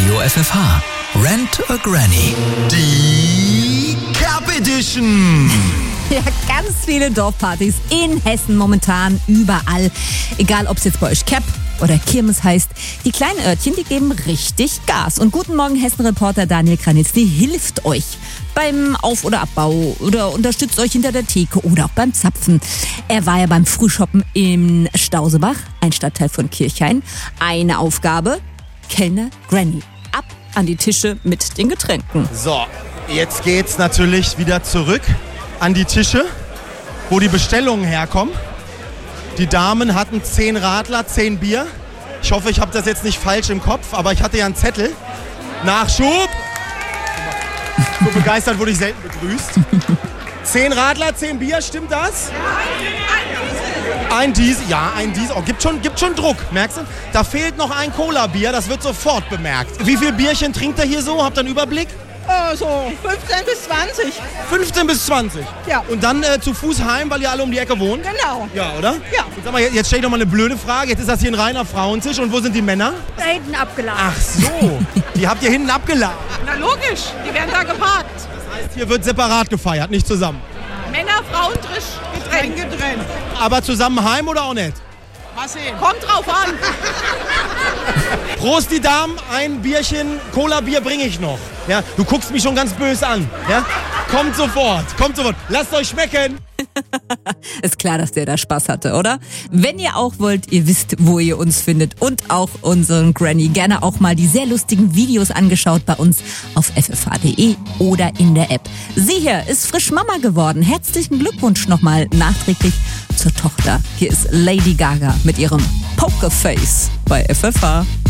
Radio FFH. Rent a Granny. Die Cap Edition. Ja, ganz viele Dorfpartys in Hessen momentan, überall. Egal, ob es jetzt bei euch Cap oder Kirmes heißt. Die kleinen Örtchen, die geben richtig Gas. Und guten Morgen, Hessen-Reporter Daniel Kranitzky hilft euch beim Auf- oder Abbau oder unterstützt euch hinter der Theke oder auch beim Zapfen. Er war ja beim Frühshoppen in Stausebach, ein Stadtteil von Kirchhain. Eine Aufgabe, Kellner Granny. Ab an die Tische mit den Getränken. So, jetzt geht's natürlich wieder zurück an die Tische, wo die Bestellungen herkommen. Die Damen hatten 10 Radler, 10 Bier. Ich hoffe, ich habe das jetzt nicht falsch im Kopf, aber ich hatte ja einen Zettel. Nachschub! So begeistert wurde ich selten begrüßt. 10 Radler, 10 Bier, stimmt das? Ein Diesel, ja, ein Diesel. Oh, gibt schon Druck, merkst du? Da fehlt noch ein Cola-Bier, das wird sofort bemerkt. Wie viel Bierchen trinkt er hier so? Habt ihr einen Überblick? So 15 bis 20. 15 bis 20? Ja. Und dann zu Fuß heim, weil ihr alle um die Ecke wohnt? Genau. Ja, oder? Ja. Und sag mal, jetzt stell ich doch mal eine blöde Frage. Jetzt ist das hier ein reiner Frauentisch. Und wo sind die Männer? Da hinten abgeladen. Ach so, die habt ihr hinten abgeladen. Na logisch, die werden da geparkt. Das heißt, hier wird separat gefeiert, nicht zusammen. Männer, Frauen, Trisch, getrennt. Aber zusammen heim oder auch nicht? Mal sehen. Kommt drauf an. Prost, die Damen, ein Bierchen, Cola-Bier bringe ich noch. Ja, du guckst mich schon ganz böse an. Ja? Kommt sofort. Lasst euch schmecken. Ist klar, dass der da Spaß hatte, oder? Wenn ihr auch wollt, ihr wisst, wo ihr uns findet und auch unseren Granny. Gerne auch mal die sehr lustigen Videos angeschaut bei uns auf ffh.de oder in der App. Sie hier ist frisch Mama geworden. Herzlichen Glückwunsch nochmal nachträglich zur Tochter. Hier ist Lady Gaga mit ihrem Pokerface bei FFH.